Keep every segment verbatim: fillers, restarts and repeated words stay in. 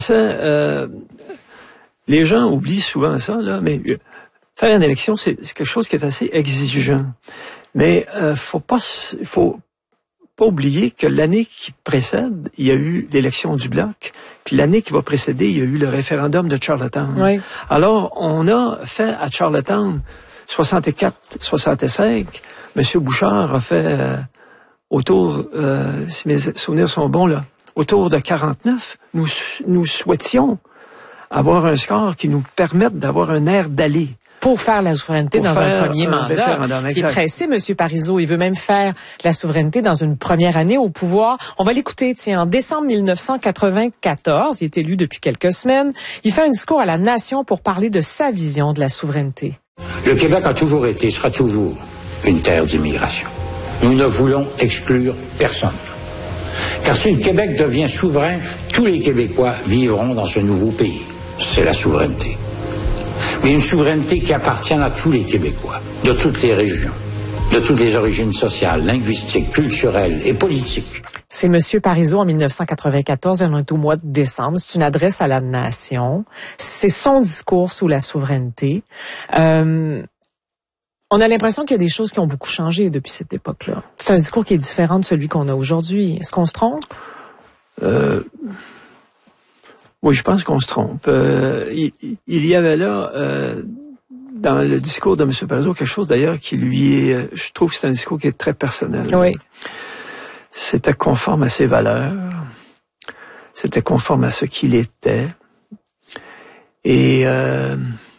Ça, euh, les gens oublient souvent ça, là, mais faire une élection, c'est, c'est quelque chose qui est assez exigeant. Mais euh, faut pas, faut pas oublier que l'année qui précède, il y a eu l'élection du Bloc, puis l'année qui va précéder, il y a eu le référendum de Charlottetown. Oui. Alors, on a fait à Charlottetown soixante-quatre soixante-cinq. Monsieur Bouchard a fait euh, autour, euh, si mes souvenirs sont bons là, autour de quarante-neuf. Nous, nous souhaitions avoir un score qui nous permette d'avoir un air d'aller. Pour faire la souveraineté pour dans un premier un mandat. Il est pressé, M. Parizeau. Il veut même faire la souveraineté dans une première année au pouvoir. On va l'écouter, tiens, en décembre mille neuf cent quatre-vingt-quatorze, il est élu depuis quelques semaines. Il fait un discours à la nation pour parler de sa vision de la souveraineté. Le Québec a toujours été, sera toujours une terre d'immigration. Nous ne voulons exclure personne. Car si le Québec devient souverain, tous les Québécois vivront dans ce nouveau pays. C'est la souveraineté. Mais une souveraineté qui appartient à tous les Québécois, de toutes les régions, de toutes les origines sociales, linguistiques, culturelles et politiques. C'est M. Parizeau en mille neuf cent quatre-vingt-quatorze, on est au mois de décembre. C'est une adresse à la nation. C'est son discours sous la souveraineté. Euh, on a l'impression qu'il y a des choses qui ont beaucoup changé depuis cette époque-là. C'est un discours qui est différent de celui qu'on a aujourd'hui. Est-ce qu'on se trompe? Euh... Oui, je pense qu'on se trompe. Euh, il, il y avait là, euh, dans le discours de M. Parizeau, quelque chose d'ailleurs qui lui est... Je trouve que c'est un discours qui est très personnel. Oui. C'était conforme à ses valeurs. C'était conforme à ce qu'il était. Et... Euh,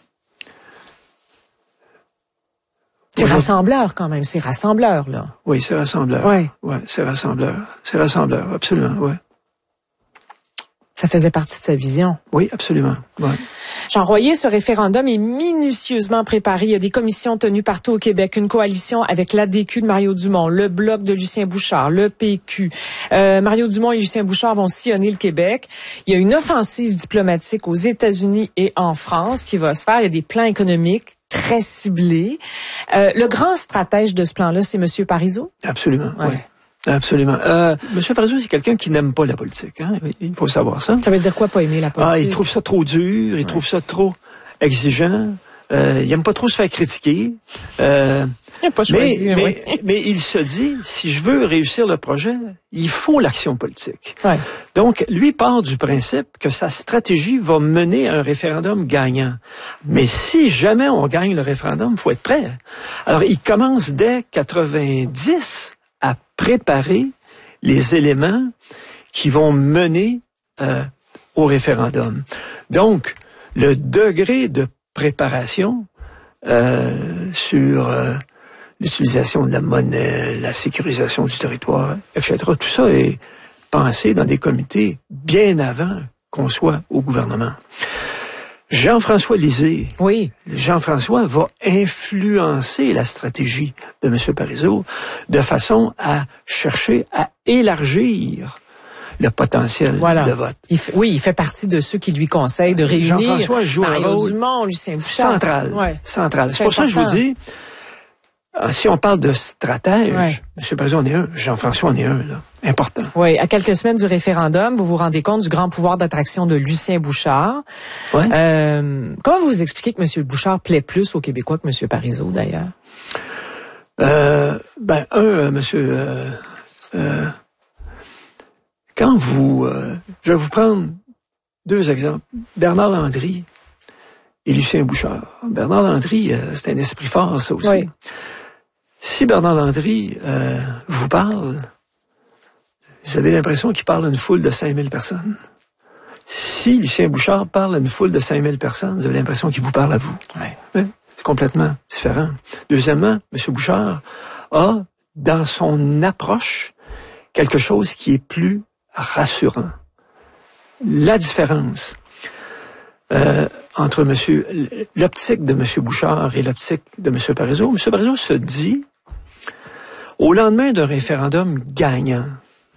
c'est rassembleur quand même, c'est rassembleur, là. Oui, c'est rassembleur. Oui. Ouais, c'est rassembleur. C'est rassembleur, absolument, oui. Ça faisait partie de sa vision. Oui, absolument. Ouais. Jean Royer, ce référendum est minutieusement préparé. Il y a des commissions tenues partout au Québec, une coalition avec l'A D Q de Mario Dumont, le Bloc de Lucien Bouchard, le P Q. Euh, Mario Dumont et Lucien Bouchard vont sillonner le Québec. Il y a une offensive diplomatique aux États-Unis et en France qui va se faire. Il y a des plans économiques très ciblés. Euh, le grand stratège de ce plan-là, c'est M. Parizeau? Absolument, ouais. oui. Absolument. Euh, Monsieur Parizeau, c'est quelqu'un qui n'aime pas la politique. Hein? Il faut savoir ça. Ça veut dire quoi, pas aimer la politique? Ah, il trouve ça trop dur, il ouais. trouve ça trop exigeant. Euh, il aime pas trop se faire critiquer. Euh, il n'a pas choisi. Mais, mais, mais, mais il se dit, si je veux réussir le projet, il faut l'action politique. Ouais. Donc, lui part du principe que sa stratégie va mener à un référendum gagnant. Mais si jamais on gagne le référendum, il faut être prêt. Alors, il commence dès quatre-vingt-dix à préparer les éléments qui vont mener euh, au référendum. Donc, le degré de préparation euh, sur euh, l'utilisation de la monnaie, la sécurisation du territoire, et cetera, tout ça est pensé dans des comités bien avant qu'on soit au gouvernement. Jean-François Lisée, oui. Jean-François va influencer la stratégie de M. Parizeau de façon à chercher à élargir le potentiel voilà. de vote. Il fait, oui, il fait partie de ceux qui lui conseillent de réunir Jean-François joue Mario un rôle Dumont, Lucien Bouchard. Central. Ouais. central. C'est, c'est pour important. ça que je vous dis, si on parle de stratège, ouais. M. Parizeau en est un, Jean-François en est un, là. Important. Oui, à quelques semaines du référendum, vous vous rendez compte du grand pouvoir d'attraction de Lucien Bouchard. Ouais. Euh, comment vous expliquez que M. Bouchard plaît plus aux Québécois que M. Parizeau, d'ailleurs? Euh, ben, un, euh, monsieur, euh, euh, quand vous, euh, je vais vous prendre deux exemples. Bernard Landry et Lucien Bouchard. Bernard Landry, euh, c'est un esprit fort, ça aussi. Oui. Si Bernard Landry euh, vous parle, vous avez l'impression qu'il parle à une foule de cinq mille personnes. Si Lucien Bouchard parle à une foule de cinq mille personnes, vous avez l'impression qu'il vous parle à vous. Ouais. Ouais, c'est complètement différent. Deuxièmement, M. Bouchard a, dans son approche, quelque chose qui est plus rassurant. La différence euh, entre monsieur, l'optique de M. Bouchard et l'optique de M. Parizeau, M. Parizeau se dit, au lendemain d'un référendum gagnant,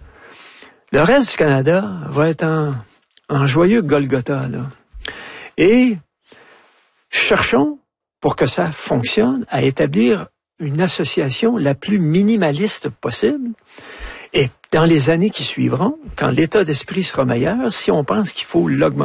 le reste du Canada va être en, en joyeux Golgotha, là. Et cherchons, pour que ça fonctionne, à établir une association la plus minimaliste possible. Et dans les années qui suivront, quand l'état d'esprit sera meilleur, si on pense qu'il faut l'augmenter,